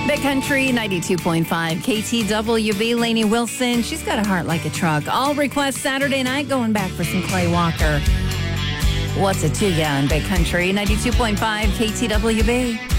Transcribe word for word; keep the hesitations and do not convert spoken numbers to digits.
Big Country ninety-two point five K T W B. Lainey Wilson, she's got a heart like a truck. All requests Saturday night, going back for some Clay Walker. What's it to ya on Big Country ninety-two point five K T W B?